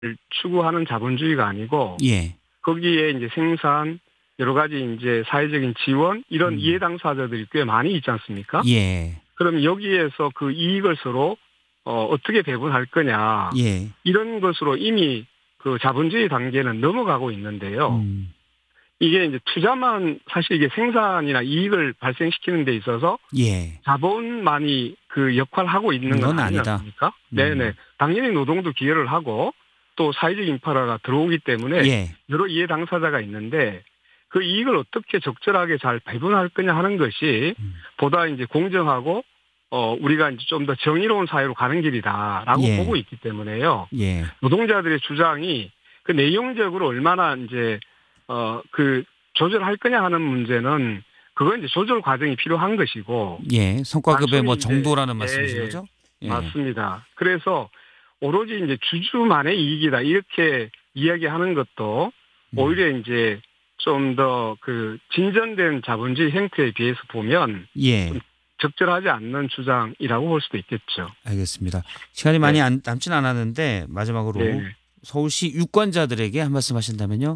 추구하는 자본주의가 아니고 예. 거기에 이제 생산 여러 가지 이제 사회적인 지원 이런 이해 당사자들이 꽤 많이 있지 않습니까? 예. 그럼 여기에서 그 이익을 서로 어떻게 배분할 거냐 예. 이런 것으로 이미 그 자본주의 단계는 넘어가고 있는데요. 이게 이제 투자만 사실 이게 생산이나 이익을 발생시키는 데 있어서 예. 자본만이 그 역할을 하고 있는 건 아니지 않습니까? 네네. 당연히 노동도 기여를 하고 또 사회적 인프라가 들어오기 때문에 예. 여러 이해 당사자가 있는데 그 이익을 어떻게 적절하게 잘 배분할 거냐 하는 것이 보다 이제 공정하고 우리가 이제 좀 더 정의로운 사회로 가는 길이다라고 예. 보고 있기 때문에요. 예. 노동자들의 주장이 그 내용적으로 얼마나 이제 그 조절할 거냐 하는 문제는 그건 이제 조절 과정이 필요한 것이고. 예. 성과급의 뭐 단순히 이제 정도라는 말씀이신 거죠? 예. 맞습니다. 그래서 오로지 이제 주주만의 이익이다 이렇게 이야기하는 것도 오히려 이제 좀 더 그 진전된 자본주의 행태에 비해서 보면 예. 좀 적절하지 않는 주장이라고 볼 수도 있겠죠. 알겠습니다. 시간이 많이 남진 않았는데 마지막으로 네. 서울시 유권자들에게 한 말씀 하신다면요?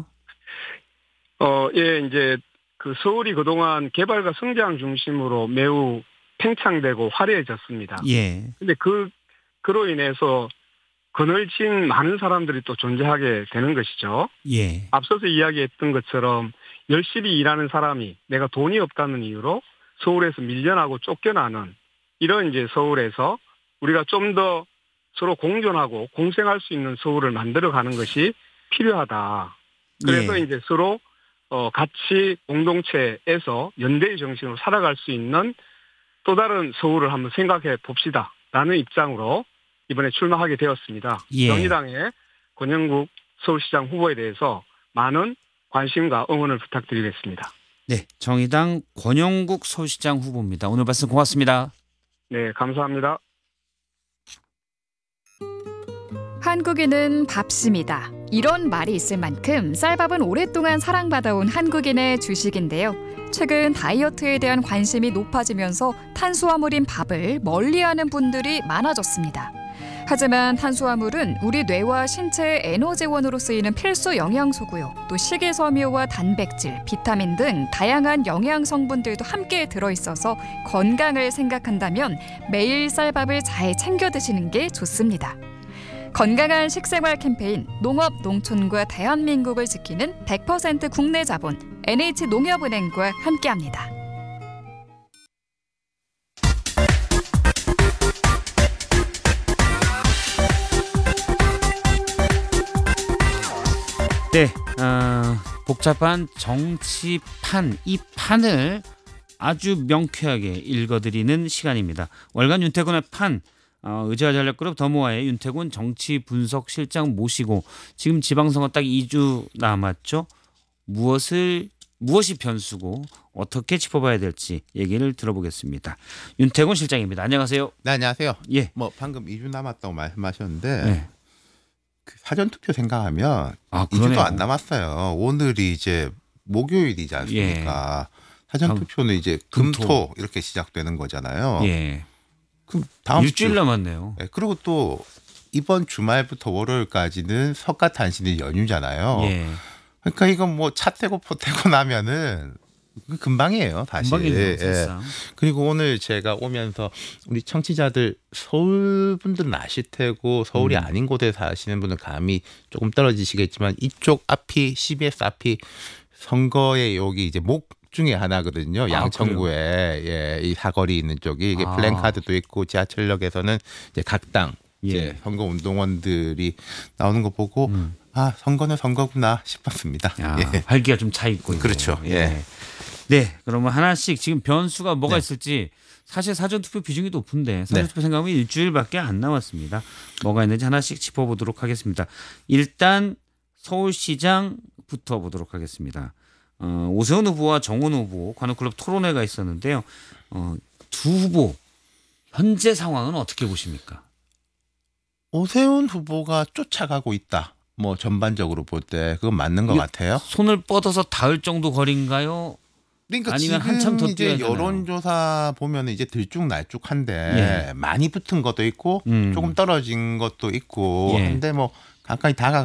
예, 이제 그 서울이 그동안 개발과 성장 중심으로 매우 팽창되고 화려해졌습니다. 예. 근데 그로 인해서 그늘진 많은 사람들이 또 존재하게 되는 것이죠. 예. 앞서서 이야기했던 것처럼 열심히 일하는 사람이 내가 돈이 없다는 이유로 서울에서 밀려나고 쫓겨나는 이런 이제 서울에서 우리가 좀 더 서로 공존하고 공생할 수 있는 서울을 만들어가는 것이 필요하다. 그래서 예. 이제 서로 같이 공동체에서 연대의 정신으로 살아갈 수 있는 또 다른 서울을 한번 생각해 봅시다라는 입장으로 이번에 출마하게 되었습니다. 예. 정의당의 권영국 서울시장 후보에 대해서 많은 관심과 응원을 부탁드리겠습니다. 네, 정의당 권영국 서울시장 후보입니다. 오늘 말씀 고맙습니다. 네, 감사합니다. 한국인은 밥심이다. 이런 말이 있을 만큼 쌀밥은 오랫동안 사랑받아온 한국인의 주식인데요. 최근 다이어트에 대한 관심이 높아지면서 탄수화물인 밥을 멀리하는 분들이 많아졌습니다. 하지만 탄수화물은 우리 뇌와 신체의 에너지원으로 쓰이는 필수 영양소고요. 또 식이섬유와 단백질, 비타민 등 다양한 영양 성분들도 함께 들어있어서 건강을 생각한다면 매일 쌀밥을 잘 챙겨 드시는 게 좋습니다. 건강한 식생활 캠페인 농업, 농촌과 대한민국을 지키는 100% 국내 자본 NH농협은행과 함께합니다. 네, 복잡한 정치판, 이 판을 아주 명쾌하게 읽어드리는 시간입니다. 월간 윤태곤의 판, 의제와 전략그룹 더모아의 윤태곤 정치 분석 실장 모시고 지금 지방선거 딱 2주 남았죠. 무엇이 변수고 어떻게 짚어봐야 될지 얘기를 들어보겠습니다. 윤태곤 실장입니다. 안녕하세요. 네, 안녕하세요. 예. 뭐 방금 2주 남았다고 말씀하셨는데 네. 그 사전투표 생각하면 아, 2주도 안 남았어요. 오늘이 이제 목요일이지 않습니까? 사전투표는 이제 금토 이렇게 시작되는 거잖아요. 예. 그럼 다음 일주일 주 남았네요. 네, 그리고 또 이번 주말부터 월요일까지는 석가탄신일 연휴잖아요. 예. 그러니까 이건 뭐 차 떼고 포 떼고 나면은 금방이에요, 다시. 금방이네요, 사실상. 그리고 오늘 제가 오면서 우리 청취자들 서울 분들은 아실 테고 서울이 아닌 곳에 사시는 분은 감이 조금 떨어지시겠지만 이쪽 앞이 CBS 앞이 선거의 여기 이제 목 중에 하나거든요. 양천구에 예, 이 사거리 있는 쪽이 이게 플랜카드도 있고 지하철역에서는 이제 각 당 이제 선거 운동원들이 나오는 거 보고 아, 선거는 선거구나 싶었습니다. 예. 활기가 좀 차 있고. 그렇죠. 예. 네, 그러면 하나씩 지금 변수가 뭐가 네. 있을지 사실 사전투표 비중이 높은데 사전투표 생각하면 일주일밖에 안 남았습니다. 뭐가 있는지 하나씩 짚어보도록 하겠습니다. 일단 서울시장부터 보도록 하겠습니다. 오세훈 후보와 정원 후보 관훈클럽 토론회가 있었는데요. 두 후보 현재 상황은 어떻게 보십니까? 오세훈 후보가 쫓아가고 있다. 뭐 전반적으로 볼 때 그건 맞는 것 같아요. 손을 뻗어서 닿을 정도 거리인가요? 그러니까 아니면 지금 한참 더 이제 뛰어야 되나요? 여론조사 보면 이제 들쭉날쭉한데 많이 붙은 것도 있고 조금 떨어진 것도 있고 한데 뭐 가까이 다가